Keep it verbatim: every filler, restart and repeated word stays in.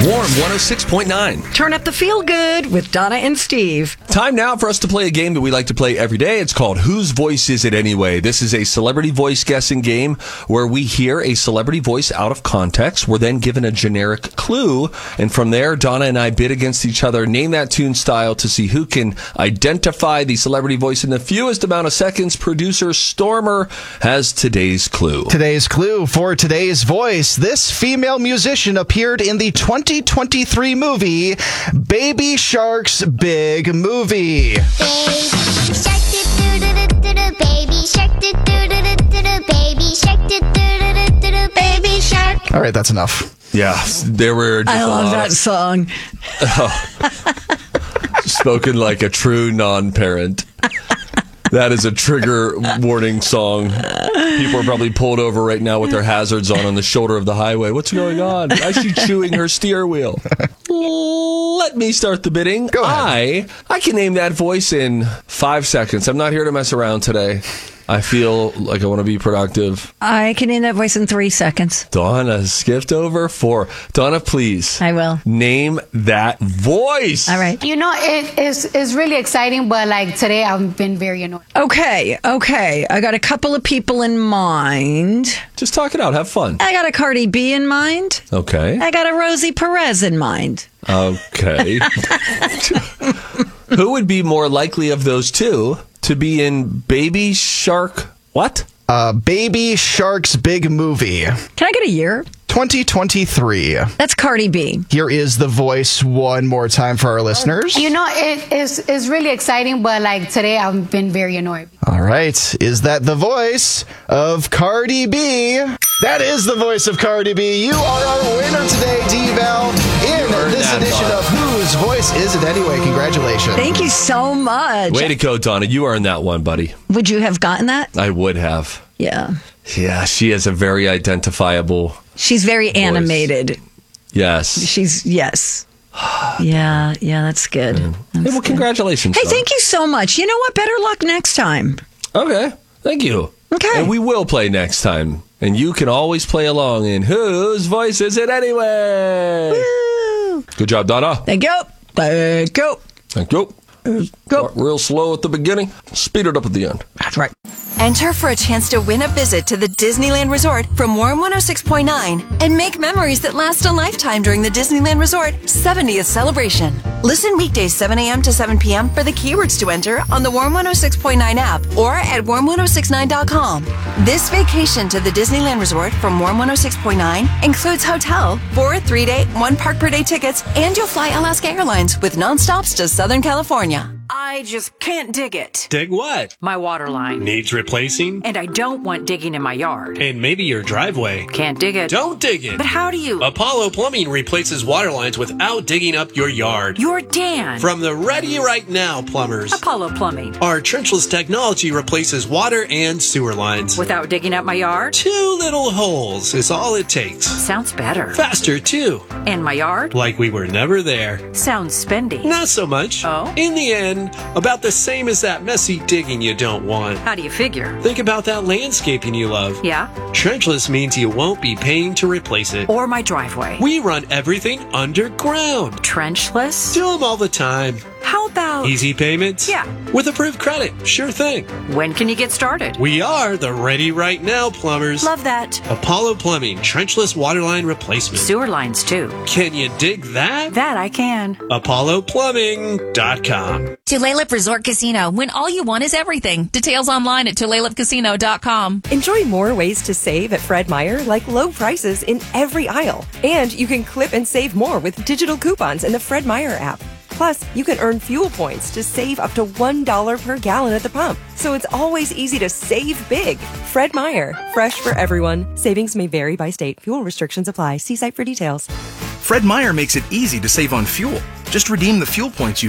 Warm one oh six point nine. Turn up the feel good with Donna and Steve. Time now for us to play a game that we like to play every day. It's called Whose Voice Is It Anyway? This is a celebrity voice guessing game where we hear a celebrity voice out of context. We're then given a generic clue. And from there, Donna and I bid against each other, name that tune style to see who can identify the celebrity voice in the fewest amount of seconds. Producer Stormer has today's clue. Today's clue for today's voice. This female musician appeared in the twenty twenty-three movie Baby Shark's Big Movie. Baby shark do do do do do baby shark do do do do do baby shark do do do do baby shark. All right, that's enough. Yeah, there were just I a love lot that of- song. spoken like a true non-parent. That is a trigger warning song. People are probably pulled over right now with their hazards on on the shoulder of the highway. What's going on? Why is she chewing her steer wheel? Let me start the bidding. Go ahead. I I can name that voice in five seconds. I'm not here to mess around today. I feel like I want to be productive. I can name that voice in three seconds. Donna skipped over four. Donna, please. I will. Name that voice. All right. You know, it is it's really exciting, but like today I've been very annoyed. Okay, okay. I got a couple of people in mind. Just talk it out. Have fun. I got a Cardi B in mind. Okay. I got a Rosie Perez in mind. Okay. Who would be more likely of those two to be in Baby Shark? What? Uh, Baby Shark's Big Movie, Can I get a year? twenty twenty-three. That's Cardi B. Here is the voice one more time for our listeners. You know, it is it's really exciting, but like today I've been very annoyed. All right. Is that the voice of Cardi B? That is the voice of Cardi B. You are our winner today, D-Val, in earned this that, edition Donna. of Whose Voice Is It Anyway? Congratulations. Thank you so much. Way to go, Donna. You earned that one, buddy. Would you have gotten that? I would have. Yeah. Yeah, she is a very identifiable. She's very animated. Yes. She's, yes. Yeah, yeah, that's good. That's Hey, well, good. congratulations. Hey, Donna. thank you so much. You know what? Better luck next time. Okay. Thank you. Okay. And we will play next time. And you can always play along in Whose Voice Is It Anyway? Woo. Good job, Donna. Thank you. Thank you. Thank you. Go. Start real slow at the beginning, speed it up at the end. That's right. Enter for a chance to win a visit to the Disneyland Resort from Warm one oh six point nine and make memories that last a lifetime during the Disneyland Resort seventieth celebration. Listen weekdays seven a.m. to seven p.m. for the keywords to enter on the Warm one oh six point nine app or at warm one oh six nine dot com. This vacation to the Disneyland Resort from Warm one oh six point nine includes hotel, four three-day, one park per day tickets, and you'll fly Alaska Airlines with nonstops to Southern California. I just can't dig it. Dig what? My water line. Needs replacing? And I don't want digging in my yard. And maybe your driveway. Can't dig it. Don't dig it. But how do you? Apollo Plumbing replaces water lines without digging up your yard. You're Dan. From the Ready Right Now plumbers. Apollo Plumbing. Our trenchless technology replaces water and sewer lines. Without digging up my yard? Two little holes is all it takes. Sounds better. Faster, too. And my yard? Like we were never there. Sounds spendy. Not so much. Oh? In the end, about the same as that messy digging you don't want. How do you figure? Think about that landscaping you love. Yeah? Trenchless means you won't be paying to replace it. Or my driveway. We run everything underground. Trenchless? Do them all the time. How about... Easy payments? Yeah. With approved credit. Sure thing. When can you get started? We are the Ready Right Now plumbers. Love that. Apollo Plumbing, trenchless waterline replacement. Sewer lines, too. Can you dig that? That I can. apollo plumbing dot com. Tulalip Resort Casino, when all you want is everything. Details online at tulalip casino dot com. Enjoy more ways to save at Fred Meyer, like low prices in every aisle. And you can clip and save more with digital coupons in the Fred Meyer app. Plus, you can earn fuel points to save up to one dollar per gallon at the pump. So it's always easy to save big. Fred Meyer, fresh for everyone. Savings may vary by state. Fuel restrictions apply. See site for details. Fred Meyer makes it easy to save on fuel. Just redeem the fuel points you